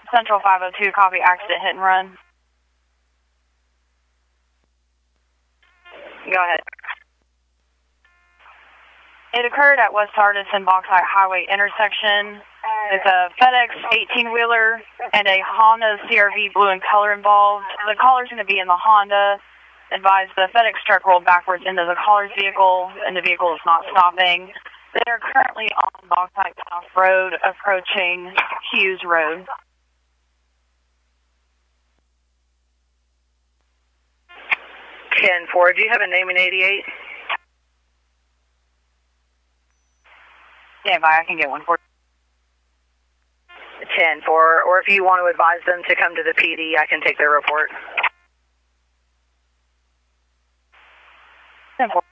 Central 502, copy accident hit and run. Go ahead. It occurred at West Sardis and Bauxite Highway intersection. There's a FedEx 18-wheeler and a Honda CRV blue in color involved. The caller's going to be in the Honda. Advised the FedEx truck rolled backwards into the caller's vehicle, and the vehicle is not stopping. They are currently on Bauxite South Road, approaching Hughes Road. 10-4, do you have a name in 88? Stand by, I can get one for you. 10-4, or if you want to advise them to come to the PD, I can take their report. 10-4.